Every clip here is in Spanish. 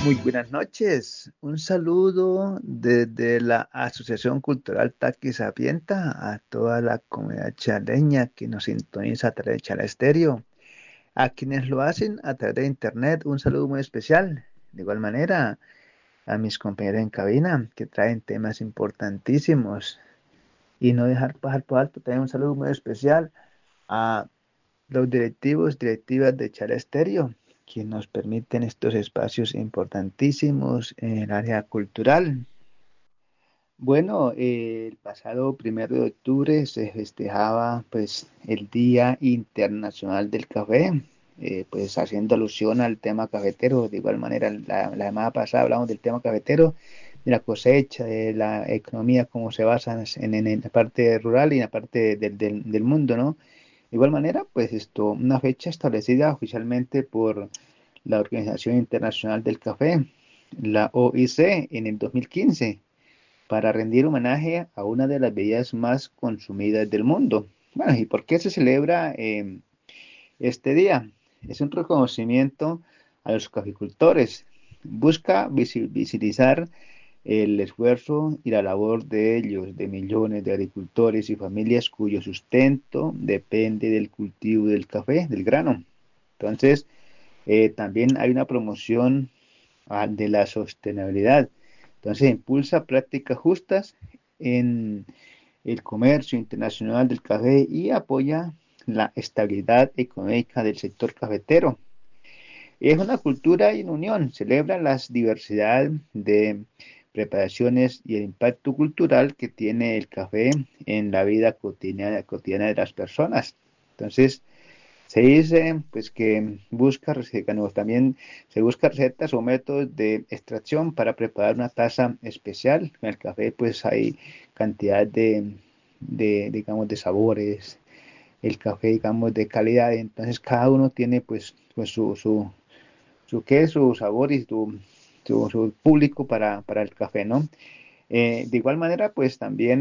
Muy buenas noches. Un saludo desde la Asociación Cultural Taqui Sapienta a toda la comunidad chaleña que nos sintoniza a través de Chala Estéreo. A quienes lo hacen a través de internet, un saludo muy especial. De igual manera, a mis compañeros en cabina que traen temas importantísimos. Y no dejar pasar por alto, también un saludo muy especial a los directivos, directivas de Chala Estéreo, que nos permiten estos espacios importantísimos en el área cultural. Bueno, el pasado 1 de octubre se festejaba pues el Día Internacional del Café, pues haciendo alusión al tema cafetero. De igual manera, la semana pasada hablamos del tema cafetero, de la cosecha, de la economía, cómo se basa en la parte rural y en la parte del mundo, ¿no? De igual manera, pues una fecha establecida oficialmente por la Organización Internacional del Café, la OIC, en el 2015, para rendir homenaje a una de las bebidas más consumidas del mundo. Bueno, ¿y por qué se celebra este día? Es un reconocimiento a los caficultores. Busca visibilizar el esfuerzo y la labor de ellos, de millones de agricultores y familias cuyo sustento depende del cultivo del café, del grano. Entonces, también hay una promoción de la sostenibilidad. Entonces, impulsa prácticas justas en el comercio internacional del café y apoya la estabilidad económica del sector cafetero. Es una cultura en unión, celebra las diversidad de preparaciones y el impacto cultural que tiene el café en la vida cotidiana de las personas. Entonces, se dice pues que también se busca recetas o métodos de extracción para preparar una taza especial. En el café pues hay cantidad digamos, de sabores, el café, digamos, de calidad. Entonces cada uno tiene pues su sabor y su público para el café, ¿no? De igual manera, pues también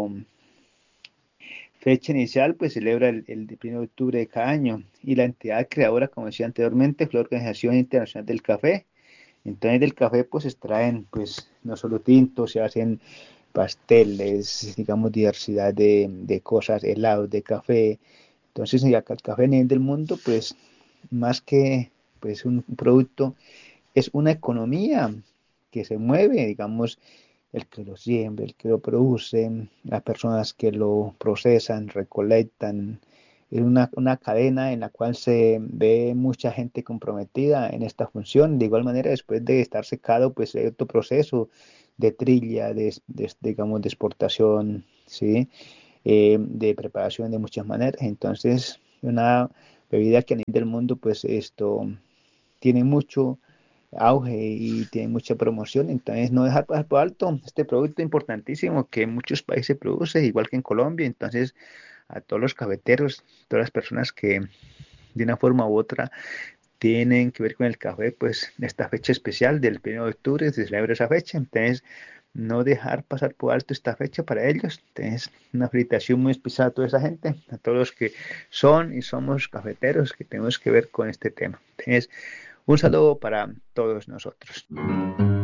fecha inicial, pues celebra el 1 de octubre de cada año. Y la entidad creadora, como decía anteriormente, fue la Organización Internacional del Café. Entonces del café pues se extraen pues no solo tintos, se hacen pasteles, digamos diversidad de cosas, helados de café. Entonces ya que el café a nivel del mundo pues más que pues un producto es una economía que se mueve, digamos, el que lo siembra, el que lo produce, las personas que lo procesan, recolectan. Es una cadena en la cual se ve mucha gente comprometida en esta función. De igual manera, después de estar secado, pues hay otro proceso de trilla, digamos, de exportación, ¿sí? De preparación de muchas maneras. Entonces, una bebida que a nivel del mundo, pues tiene mucho auge y tiene mucha promoción, entonces no dejar pasar por alto este producto importantísimo que en muchos países produce, igual que en Colombia. Entonces a todos los cafeteros, todas las personas que de una forma u otra tienen que ver con el café, pues esta fecha especial del 1 de octubre se celebra esa fecha. Entonces no dejar pasar por alto esta fecha para ellos. Entonces una felicitación muy especial a toda esa gente, a todos los que son y somos cafeteros que tenemos que ver con este tema. Entonces un saludo para todos nosotros.